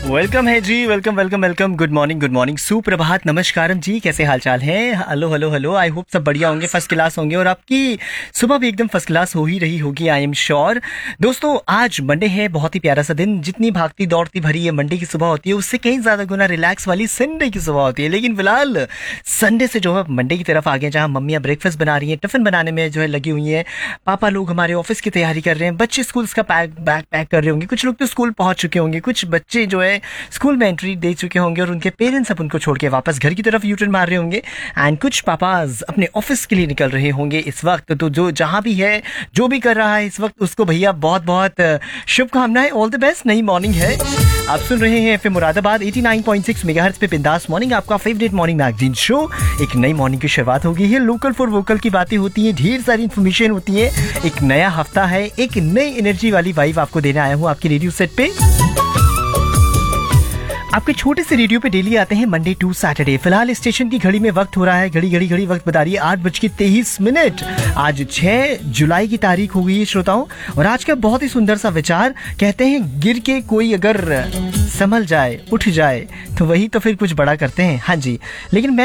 Welcome है जी, welcome welcome welcome. Good morning, सुप्रभात, नमस्कारम जी। कैसे हाल चाल है? Hello hello hello. I hope सब बढ़िया होंगे, फर्स्ट क्लास होंगे और आपकी सुबह भी एकदम फर्स्ट क्लास हो ही रही होगी, आई एम श्योर। दोस्तों, आज मंडे है, बहुत ही प्यारा सा दिन। जितनी भागती दौड़ती भरी ये मंडे की सुबह होती है, उससे कहीं ज्यादा गुना रिलैक्स वाली संडे की सुबह होती है। लेकिन फिलहाल संडे से जो है मंडे की तरफ आ गए, जहाँ मम्मियाँ ब्रेकफास्ट बना रही हैं, टिफिन बनाने में जो है लगी हुई हैं, पापा लोग हमारे ऑफिस की तैयारी कर रहे हैं, बच्चे स्कूल का बैग पैक कर रहे होंगे, कुछ लोग तो स्कूल पहुंच चुके होंगे, कुछ बच्चे जो है स्कूल में एंट्री दे चुके होंगे और उनके पेरेंट्स अब उनको छोड़ के वापस घर की तरफ यूटर्न मार रहे होंगे। एंड कुछ पापाज अपने ऑफिस के लिए निकल रहे होंगे इस वक्त। तो जो जहां भी है, जो भी कर रहा है इस वक्त, उसको भैया बहुत बहुत शुभकामनाएं, ऑल द बेस्ट। नई मॉर्निंग है, आप सुन रहे हैं एफएम मुरादाबाद 89.6 मेगाहर्ट्ज पे बिंदास मॉर्निंग, आपका फेवरेट मॉर्निंग मैगजीन शो। एक नई मॉर्निंग की शुरुआत हो गई है। लोकल फॉर वोकल की बातें होती हैं, ढेर सारी इन्फॉर्मेशन होती है। एक नया हफ्ता है, एक नई एनर्जी वाली वाइब आपको देने आया हूँ आपके रेडियो सेट पे। आपके छोटे से रेडियो पे डेली आते हैं मंडे टू सैटरडे। फिलहाल स्टेशन की घड़ी में वक्त हो रहा है, घड़ी वक्त बता रही है 8:23। आज 6 जुलाई की तारीख हो गई है श्रोताओं। और आज का बहुत ही सुंदर सा विचार, कहते हैं गिर के कोई अगर संभल जाए, उठ जाए, तो वही तो फिर कुछ बड़ा करते हैं। हाँ जी, लेकिन मैं